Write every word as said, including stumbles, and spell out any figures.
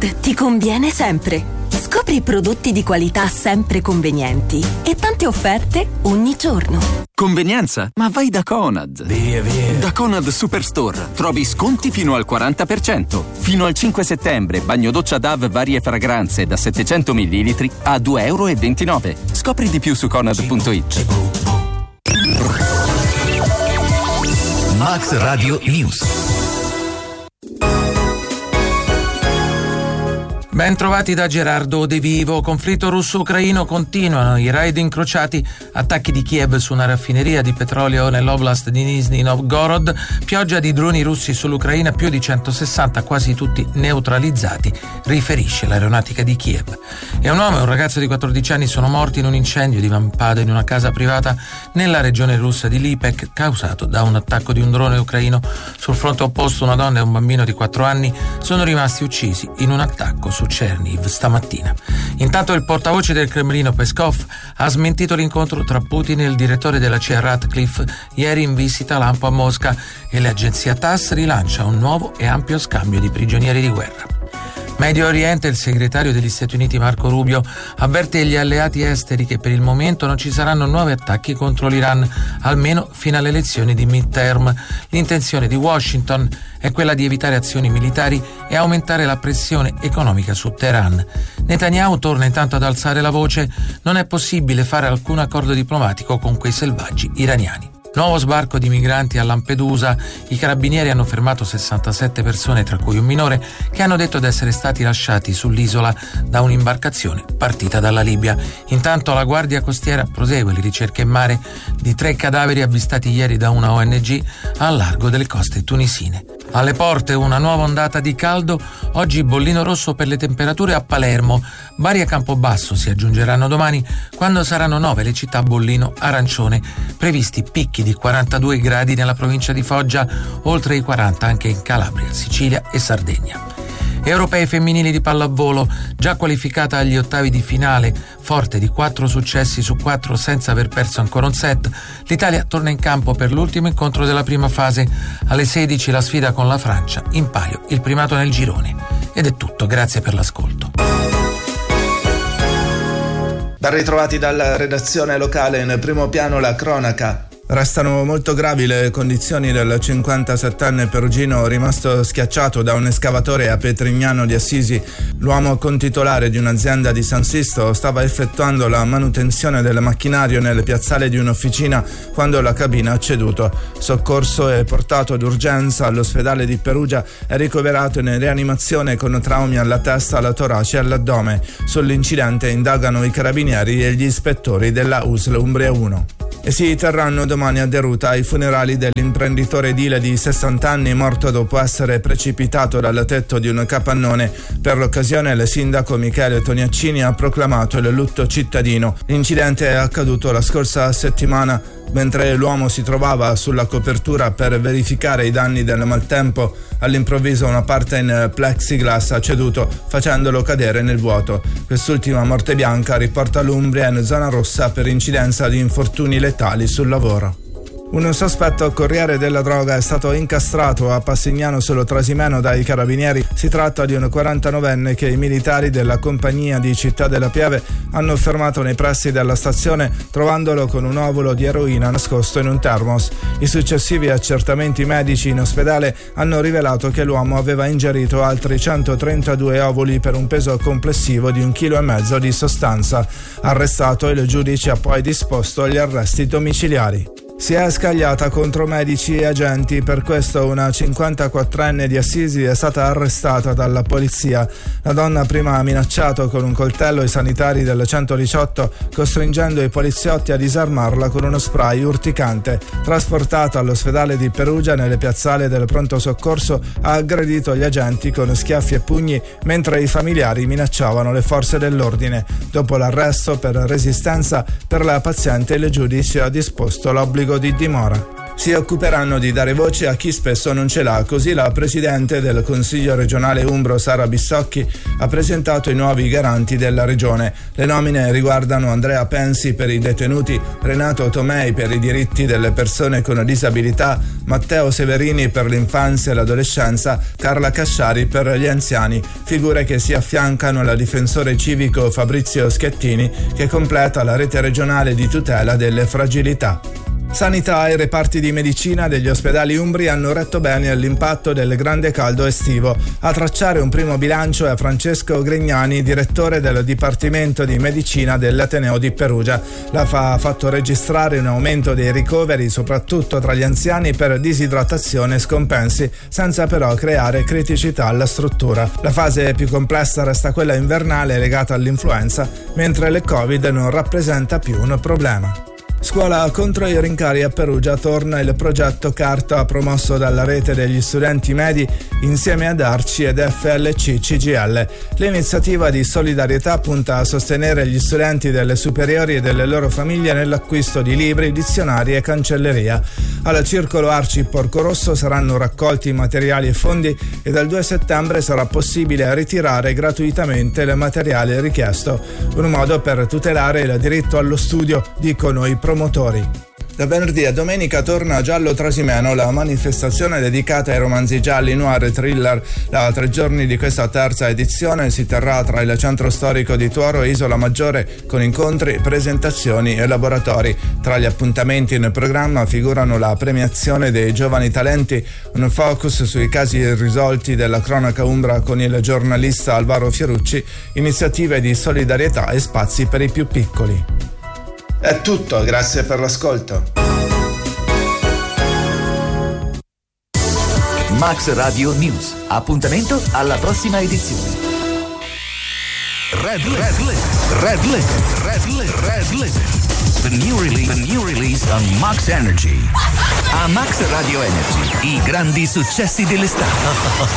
Conad ti conviene sempre. Scopri prodotti di qualità sempre convenienti e tante offerte ogni giorno. Convenienza? Ma vai da Conad. Via, via. Da Conad Superstore trovi sconti fino al quaranta per cento. Fino al cinque settembre, bagno doccia D A V varie fragranze da settecento millilitri a due e ventinove euro. Scopri di più su conad punto it. Max Radio News. Ben trovati da Gerardo De Vivo. Conflitto russo-ucraino, continuano i raid incrociati, attacchi di Kiev su una raffineria di petrolio nell'oblast di Nizhny Novgorod, pioggia di droni russi sull'Ucraina, più di centosessanta, quasi tutti neutralizzati, riferisce l'aeronautica di Kiev. E un uomo e un ragazzo di quattordici anni sono morti in un incendio divampato in una casa privata nella regione russa di Lipetsk, causato da un attacco di un drone ucraino. Sul fronte opposto una donna e un bambino di quattro anni sono rimasti uccisi in un attacco su Chernihiv stamattina. Intanto il portavoce del Cremlino Peskov ha smentito l'incontro tra Putin e il direttore della C I A Ratcliffe ieri in visita lampo a Mosca, e l'agenzia TASS rilancia un nuovo e ampio scambio di prigionieri di guerra. Medio Oriente, il segretario degli Stati Uniti Marco Rubio avverte gli alleati esteri che per il momento non ci saranno nuovi attacchi contro l'Iran, almeno fino alle elezioni di midterm. L'intenzione di Washington è quella di evitare azioni militari e aumentare la pressione economica su Teheran. Netanyahu torna intanto ad alzare la voce: non è possibile fare alcun accordo diplomatico con quei selvaggi iraniani. Nuovo sbarco di migranti a Lampedusa. I carabinieri hanno fermato sessantasette persone, tra cui un minore, che hanno detto di essere stati lasciati sull'isola da un'imbarcazione partita dalla Libia. Intanto la Guardia Costiera prosegue le ricerche in mare di tre cadaveri avvistati ieri da una O N G al largo delle coste tunisine. Alle porte una nuova ondata di caldo. Oggi bollino rosso per le temperature a Palermo. Bari e Campobasso si aggiungeranno domani, quando saranno nove le città a bollino arancione. Previsti picchi di quarantadue gradi nella provincia di Foggia, oltre i quaranta anche in Calabria, Sicilia e Sardegna. Europei femminili di pallavolo, già qualificata agli ottavi di finale, forte di quattro successi su quattro senza aver perso ancora un set, l'Italia torna in campo per l'ultimo incontro della prima fase. Alle sedici la sfida con la Francia, in palio il primato nel girone. Ed è tutto, grazie per l'ascolto. Ben ritrovati dalla redazione locale, nel primo piano la cronaca. Restano molto gravi le condizioni del cinquantasettenne perugino rimasto schiacciato da un escavatore a Petrignano di Assisi. L'uomo contitolare di un'azienda di San Sisto stava effettuando la manutenzione del macchinario nel piazzale di un'officina quando la cabina ha ceduto. Soccorso e portato d'urgenza all'ospedale di Perugia, è ricoverato in rianimazione con traumi alla testa, alla torace e all'addome. Sull'incidente indagano i carabinieri e gli ispettori della U S L Umbria uno. E si terranno domani a Deruta i funerali dell'imprenditore edile di sessanta anni morto dopo essere precipitato dal tetto di un capannone. Per l'occasione il sindaco Michele Toniaccini ha proclamato il lutto cittadino. L'incidente è accaduto la scorsa settimana mentre l'uomo si trovava sulla copertura per verificare i danni del maltempo. All'improvviso una parte in plexiglass ha ceduto, facendolo cadere nel vuoto. Quest'ultima morte bianca riporta l'Umbria in zona rossa per incidenza di infortuni letali sul lavoro. Un sospetto corriere della droga è stato incastrato a Passignano sullo Trasimeno dai carabinieri. Si tratta di un quarantanovenne che i militari della compagnia di Città della Pieve hanno fermato nei pressi della stazione, trovandolo con un ovulo di eroina nascosto in un termos. I successivi accertamenti medici in ospedale hanno rivelato che l'uomo aveva ingerito altri centotrentadue ovuli per un peso complessivo di un chilo e mezzo di sostanza. Arrestato, il giudice ha poi disposto gli arresti domiciliari. Si è scagliata contro medici e agenti, per questo una cinquantaquattrenne di Assisi è stata arrestata dalla polizia. La donna prima ha minacciato con un coltello i sanitari del centodiciotto, costringendo i poliziotti a disarmarla con uno spray urticante. Trasportata all'ospedale di Perugia, nelle piazzale del pronto soccorso, ha aggredito gli agenti con schiaffi e pugni mentre i familiari minacciavano le forze dell'ordine. Dopo l'arresto per resistenza, per la paziente il giudice ha disposto l'obbligo di dimora. si occuperanno di dare voce a chi spesso non ce l'ha. Così la presidente del Consiglio regionale umbro Sara Bissocchi ha presentato i nuovi garanti della regione. Le nomine riguardano Andrea Pensi per i detenuti, Renato Tomei per i diritti delle persone con disabilità, Matteo Severini per l'infanzia e l'adolescenza, Carla Casciari per gli anziani, figure che si affiancano alla difensore civico Fabrizio Schettini, che completa la rete regionale di tutela delle fragilità. Sanità e reparti di medicina degli ospedali umbri hanno retto bene all'impatto del grande caldo estivo. A tracciare un primo bilancio è Francesco Grignani, direttore del Dipartimento di Medicina dell'Ateneo di Perugia. La F A ha fatto registrare un aumento dei ricoveri, soprattutto tra gli anziani, per disidratazione e scompensi, senza però creare criticità alla struttura. La fase più complessa resta quella invernale legata all'influenza, mentre il Covid non rappresenta più un problema. Scuola contro i rincari a Perugia torna il progetto Carta promosso dalla rete degli studenti medi insieme ad Arci ed F L C C G L. L'iniziativa di solidarietà punta a sostenere gli studenti delle superiori e delle loro famiglie nell'acquisto di libri, dizionari e cancelleria. Al circolo Arci Porcorosso saranno raccolti materiali e fondi e dal due settembre sarà possibile ritirare gratuitamente il materiale richiesto. Un modo per tutelare il diritto allo studio, dicono i promotori. Da venerdì a domenica torna a Giallo Trasimeno la manifestazione dedicata ai romanzi gialli, noir e thriller. Da tre giorni di questa terza edizione si terrà tra il centro storico di Tuoro e Isola Maggiore, con incontri, presentazioni e laboratori. Tra gli appuntamenti in programma figurano la premiazione dei giovani talenti, un focus sui casi irrisolti della cronaca umbra con il giornalista Alvaro Fiorucci, iniziative di solidarietà e spazi per i più piccoli. È tutto, grazie per l'ascolto. Max Radio News. Appuntamento alla prossima edizione. Red Red Red Red Red Red Red The new release, the new release on Max Energy. A Max Radio Energy, i grandi successi dell'estate.